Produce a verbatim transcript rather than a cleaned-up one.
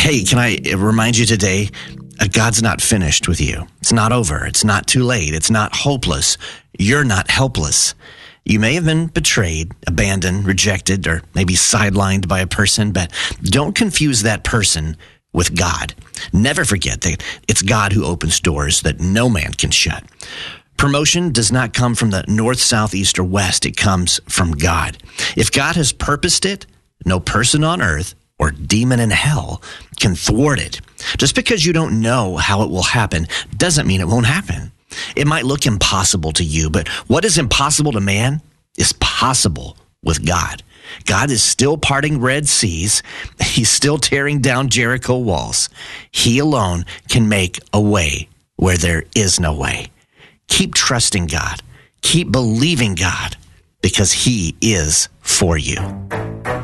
Hey, can I remind you today, uh, God's not finished with you. It's not over. It's not too late. It's not hopeless. You're not helpless. You may have been betrayed, abandoned, rejected, or maybe sidelined by a person, but don't confuse that person with God. Never forget that it's God who opens doors that no man can shut. Promotion does not come from the north, south, east, or west. It comes from God. If God has purposed it, no person on earth or demon in hell can thwart it. Just because you don't know how it will happen doesn't mean it won't happen. It might look impossible to you, but what is impossible to man is possible with God. God is still parting Red Seas. He's still tearing down Jericho walls. He alone can make a way where there is no way. Keep trusting God. Keep believing God, because He is for you.